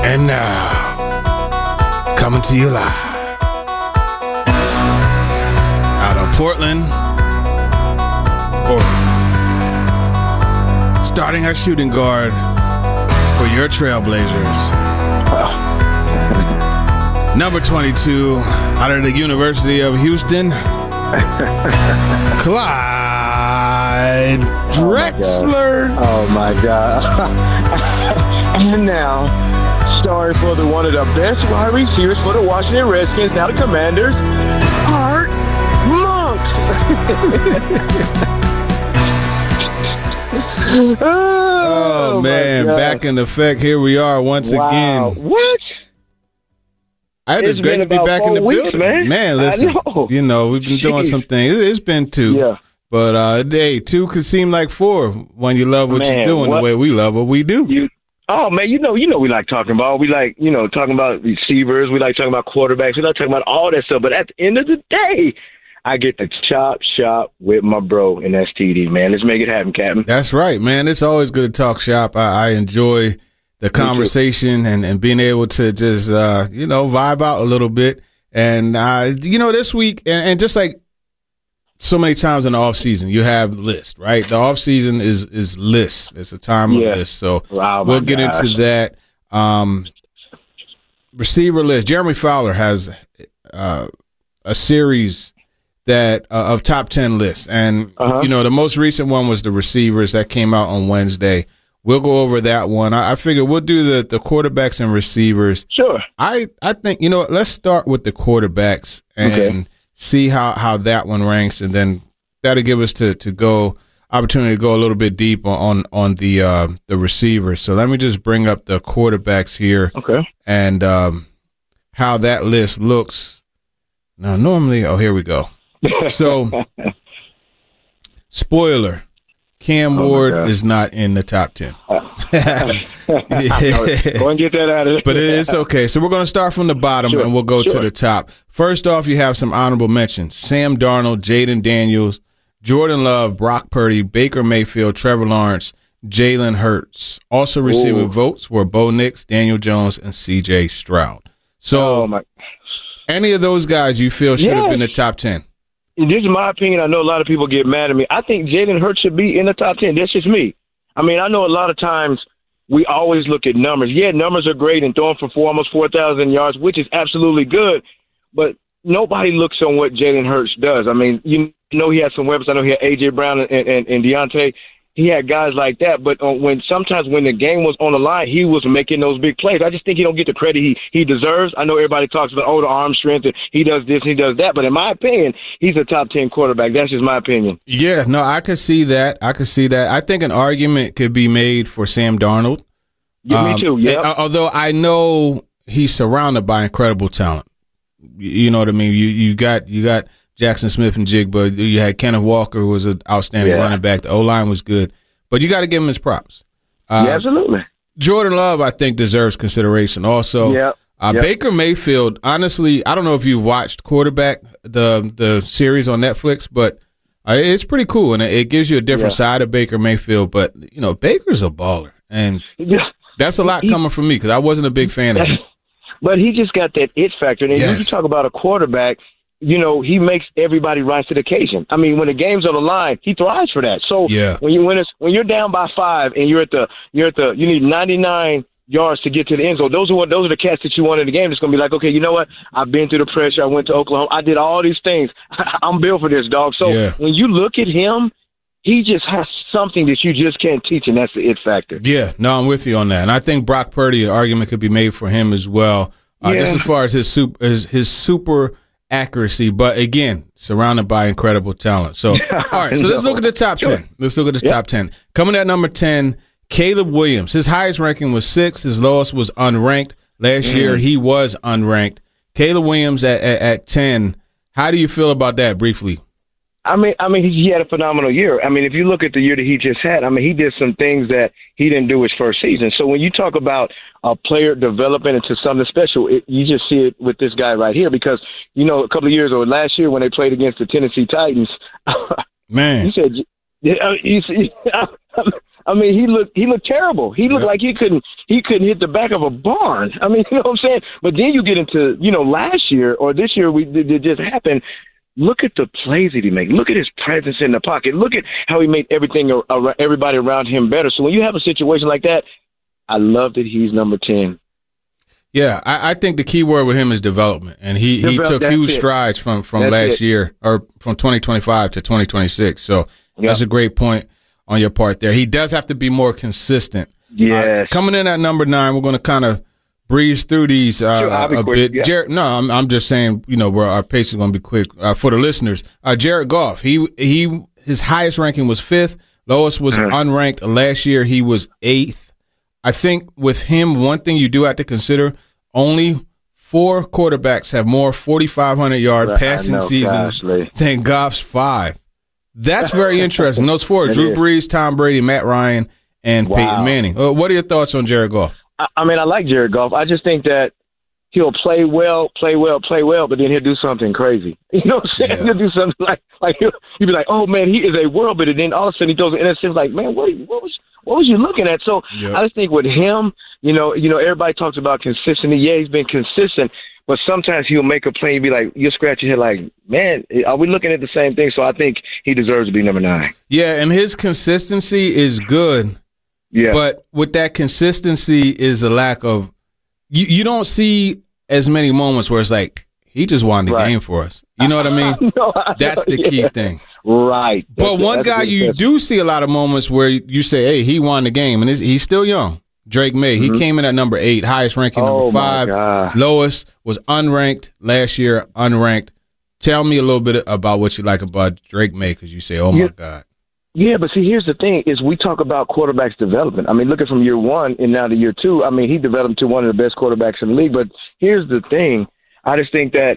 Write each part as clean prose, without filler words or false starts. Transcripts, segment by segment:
And now, coming to you live out of Portland, Oregon. Starting at shooting guard for your Trailblazers. Number 22, out of the University of Houston, Clyde Drexler. Oh, my God. And now, starring for one of the best wide receivers for the Washington Redskins, now the Commanders, Art Monk. Oh man, back in effect. Here we are once again. What? It's great to be back in the building. Man, listen, we've been doing some things. It's been 2. Yeah. But, 2 could seem like 4 when you love what you're doing the way we love what we do. Oh, man, we like talking about. We like, talking about receivers. We like talking about quarterbacks. We like talking about all that stuff. But at the end of the day, I get to chop shop with my bro in STD, man. Let's make it happen, Captain. That's right, man. It's always good to talk shop. I enjoy the conversation and being able to just, vibe out a little bit. And, this week, and just like so many times in the off season, you have lists, right? The off season is lists. It's a time of lists. So we'll get into that. Receiver list. Jeremy Fowler has a series that of top 10 lists, and the most recent one was the receivers that came out on Wednesday. We'll go over that one. I figure we'll do the quarterbacks and receivers. Sure. I think let's start with the quarterbacks and see how that one ranks, and then that'll give us to go opportunity to go a little bit deep on the receivers. So let me just bring up the quarterbacks here, and how that list looks. Now, normally, here we go. So, spoiler, Cam Ward is not in the top 10. Go and get that out of there. But it's okay. So we're going to start from the bottom, and we'll go to the top. First off, you have some honorable mentions. Sam Darnold, Jaden Daniels, Jordan Love, Brock Purdy, Baker Mayfield, Trevor Lawrence, Jalen Hurts. Also receiving votes were Bo Nix, Daniel Jones, and C.J. Stroud. So any of those guys you feel should have been the top 10? This is my opinion. I know a lot of people get mad at me. I think Jalen Hurts should be in the top 10. That's just me. I mean, I know a lot of times we always look at numbers. Yeah, numbers are great and throwing for almost 4,000 yards, which is absolutely good. But nobody looks on what Jalen Hurts does. I mean, he had some weapons. I know he had A.J. Brown and Deontay. He had guys like that, but sometimes when the game was on the line, he was making those big plays. I just think he don't get the credit he deserves. I know everybody talks about, the arm strength, and he does this, he does that, but in my opinion, he's a top 10 quarterback. That's just my opinion. Yeah, no, I could see that. I think an argument could be made for Sam Darnold. Yeah, me too, yeah. Although I know he's surrounded by incredible talent. You know what I mean? You got Jackson Smith and Jigba. You had Kenneth Walker, who was an outstanding running back. The O-line was good. But you got to give him his props. Absolutely. Jordan Love, I think, deserves consideration also. Baker Mayfield, honestly, I don't know if you watched Quarterback, the series on Netflix, but it's pretty cool, and it gives you a different side of Baker Mayfield. But, Baker's a baller, and that's a lot coming from me because I wasn't a big fan of him. But he just got that it factor. And you talk about a quarterback, he makes everybody rise to the occasion. I mean, when the game's on the line, he thrives for that. So when you're down by 5 and you need 99 yards to get to the end zone, those are the cats that you want in the game. It's gonna be like, okay, you know what? I've been through the pressure. I went to Oklahoma. I did all these things. I'm built for this, dog. So when you look at him, he just has something that you just can't teach, and that's the it factor. Yeah, no, I'm with you on that. And I think Brock Purdy, an argument could be made for him as well, just as far as his super accuracy. But, again, surrounded by incredible talent. So, all right, so let's look at the top 10. Let's look at the top 10. Coming at number 10, Caleb Williams. His highest ranking was 6. His lowest was unranked. Last year, he was unranked. Caleb Williams at 10. How do you feel about that, briefly? I mean, he had a phenomenal year. I mean, if you look at the year that he just had, I mean, he did some things that he didn't do his first season. So when you talk about a player developing into something special, you just see it with this guy right here because, a couple of years or last year when they played against the Tennessee Titans, man, you said, I mean, he looked terrible. He looked like he couldn't hit the back of a barn. I mean, you know what I'm saying? But then you get into, last year or this year it just happened. Look at the plays that he made. Look at his presence in the pocket. Look at how he made everybody around him better. So when you have a situation like that, I love that he's number 10. Yeah, I think the key word with him is development, and he took huge strides from last year, or from 2025 to 2026. So that's a great point on your part there. He does have to be more consistent. Yes. Coming in at number 9, we're going to kind of breeze through these a bit. Yeah. Jared, no, I'm just saying, where our pace is going to be quick for the listeners. Jared Goff, his highest ranking was 5th. Lowest was unranked. Last year he was 8th. I think with him, one thing you do have to consider, only 4 quarterbacks have more 4,500-yard passing seasons than Goff's 5. That's very interesting. Those 4, Drew Brees, Tom Brady, Matt Ryan, and Peyton Manning. What are your thoughts on Jared Goff? I mean, I like Jared Goff. I just think that he'll play well, but then he'll do something crazy. You know what I'm saying? Yeah. He'll do something like he'll be like, oh, man, he is a world beater. Then all of a sudden he throws an interception like, man, what was you looking at? So I just think with him, everybody talks about consistency. Yeah, he's been consistent, but sometimes he'll make a play and be like, you'll scratch your head like, man, are we looking at the same thing? So I think he deserves to be number 9. Yeah, and his consistency is good. Yeah. But with that consistency is a lack of you don't see as many moments where it's like, he just won the game for us. You know what I mean? That's the key thing. Right. But one guy you do see a lot of moments where you say, hey, he won the game, and he's still young. Drake May. He came in at number 8, highest ranking number 5. Lowest was unranked last year, unranked. Tell me a little bit about what you like about Drake May, because you say, oh, my God. Yeah, but see, here's the thing, is we talk about quarterbacks development. I mean, look at from year 1 and now to year 2. I mean, he developed to one of the best quarterbacks in the league. But here's the thing. I just think that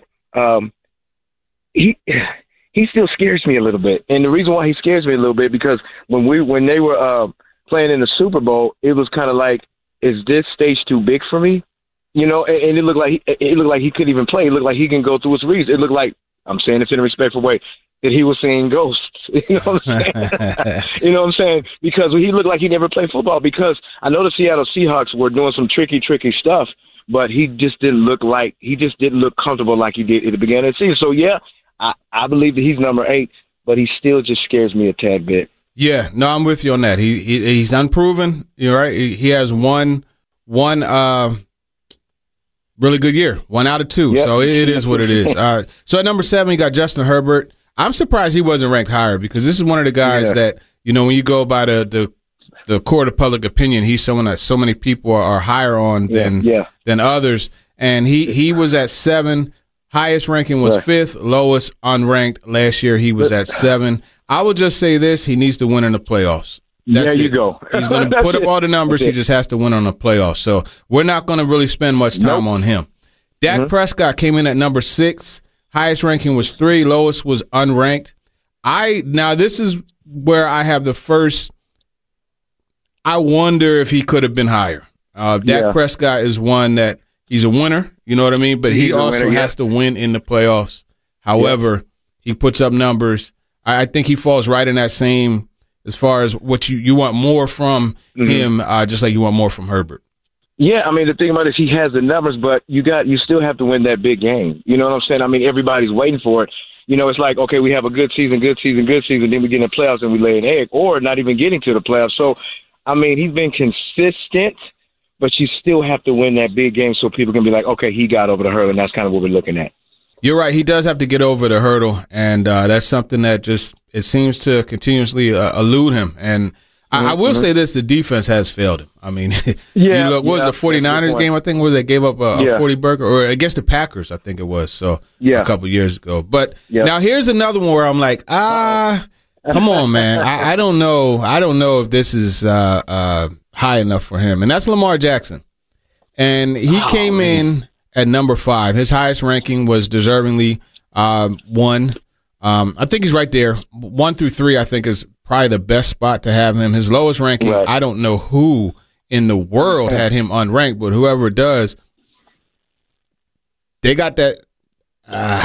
he still scares me a little bit. And the reason why he scares me a little bit, because when they were playing in the Super Bowl, it was kind of like, is this stage too big for me? And it looked like he couldn't even play. It looked like he can go through his reads. It looked like, I'm saying this in a respectful way, that he was seeing ghosts. You know what I'm saying? You know what I'm saying? Because he looked like he never played football. Because I know the Seattle Seahawks were doing some tricky stuff, but he just didn't look comfortable like he did at the beginning of the season. So yeah, I believe that he's number 8, but he still just scares me a tad bit. Yeah, no, I'm with you on that. He's unproven. You're right. He has one really good year, 1 out of 2. Yep. So it is what it is. So at number 7, you got Justin Herbert. I'm surprised he wasn't ranked higher, because this is one of the guys that, when you go by the court of public opinion, he's someone that so many people are higher on than others. And he was at 7. Highest ranking was 5th, lowest unranked. Last year he was at 7. I will just say this: he needs to win in the playoffs. There you go. He's going to put up all the numbers. He just has to win on the playoffs. So we're not going to really spend much time on him. Dak Prescott came in at number 6. Highest ranking was 3. Lowest was unranked. Now this is where I have the first. I wonder if he could have been higher. Dak Prescott is one that he's a winner. You know what I mean? But he also has to win in the playoffs. However, he puts up numbers. I think he falls right in that same, as far as what you want more from him, just like you want more from Herbert. Yeah, I mean, the thing about it is he has the numbers, but you still have to win that big game. You know what I'm saying? I mean, everybody's waiting for it. It's like, okay, we have a good season, then we get in the playoffs and we lay an egg, or not even getting to the playoffs. So, I mean, he's been consistent, but you still have to win that big game so people can be like, okay, he got over the hurdle, and that's kind of what we're looking at. You're right. He does have to get over the hurdle, and that's something that it seems to continuously elude him. And I will say this, the defense has failed him. I mean, what was the 49ers game, I think, where they gave up a 40 burger, or against the Packers, I think it was, so a couple years ago. But now here's another one where I'm like, come on, man. I don't know. I don't know if this is high enough for him. And that's Lamar Jackson. And he came in at number 5. His highest ranking was deservingly 1. I think he's right there. 1 through 3, I think, is probably the best spot to have him. His lowest ranking, I don't know who in the world had him unranked, but whoever does, they got that.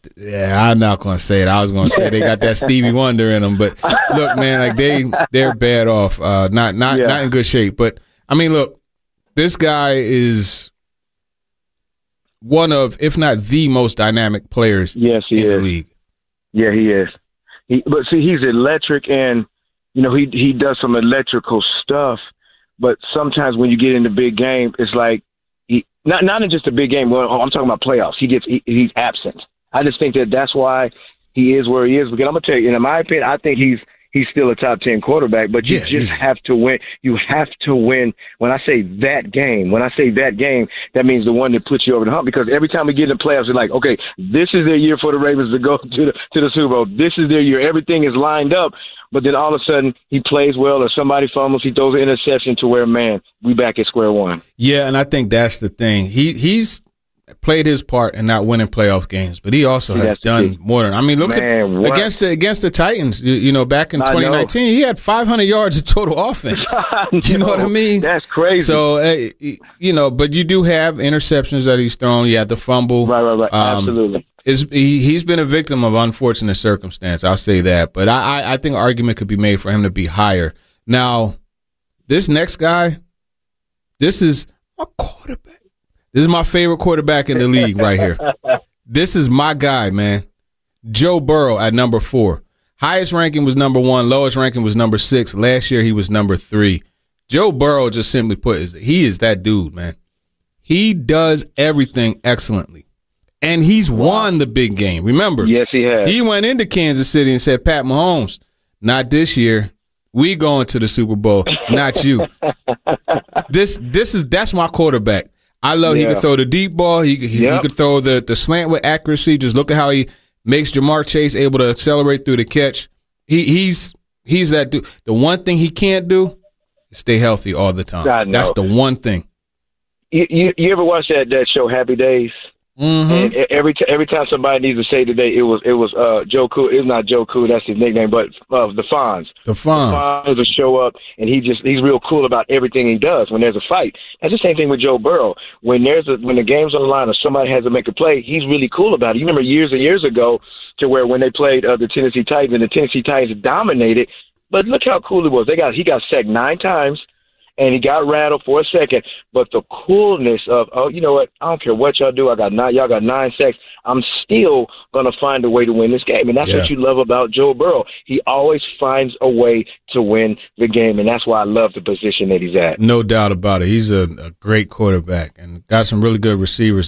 Yeah, I'm not gonna say it. I was gonna say they got that Stevie Wonder in them, but look, man, like they're bad off, not in good shape. But I mean, look, this guy is one of, if not the most dynamic players in the league. Yeah, he is. But see, he's electric, and he does some electrical stuff. But sometimes when you get in the big game, it's like not in just a big game. Well, I'm talking about playoffs. He's absent. I just think that's why he is where he is. Because I'm gonna tell you, in my opinion, I think he's still a top 10 quarterback. But you just have to win. You have to win. When I say that game, that means the one that puts you over the hump. Because every time we get in the playoffs, it's like, okay, this is their year for the Ravens to go to the Super Bowl. This is their year. Everything is lined up. But then all of a sudden he plays well, or somebody fumbles, he throws an interception to where, man, we back at square one. Yeah, and I think that's the thing. He's played his part in not winning playoff games, but he also has done more than. I mean, look against the Titans. Back in 2019, he had 500 yards of total offense. You know what I mean? That's crazy. So but you do have interceptions that he's thrown. You had the fumble. Right. Absolutely. He's been a victim of unfortunate circumstance. I'll say that, but I think an argument could be made for him to be higher. Now, this next guy, this is my quarterback. This is my favorite quarterback in the league right here. This is my guy, man. Joe Burrow at number 4. Highest ranking was number 1. Lowest ranking was number 6. Last year he was number 3. Joe Burrow, just simply put, he is that dude, man. He does everything excellently. And he's won the big game. Remember? Yes, he has. He went into Kansas City and said, Pat Mahomes, not this year. We going to the Super Bowl, not you. That's my quarterback. I love he can throw the deep ball. He could throw the slant with accuracy. Just look at how he makes Jamar Chase able to accelerate through the catch. He's that dude. The one thing he can't do is stay healthy all the time. That's the one thing. You ever watch that show Happy Days? Mm-hmm. And every time somebody needs to say today, it was Joe Cool. It's not Joe Cool, that's his nickname, but the Fonz. The Fonz will show up, and he's real cool about everything he does. When there's a fight, that's the same thing with Joe Burrow. When the game's on the line or somebody has to make a play, he's really cool about it. You remember years and years ago, to where when they played the Tennessee Titans, and the Tennessee Titans dominated. But look how cool it was. He got sacked 9 times. And he got rattled for a second, but the coolness of, you know what? I don't care what y'all do. Y'all got 9 sacks. I'm still gonna find a way to win this game, and that's what you love about Joe Burrow. He always finds a way to win the game, and that's why I love the position that he's at. No doubt about it. He's a great quarterback and got some really good receivers.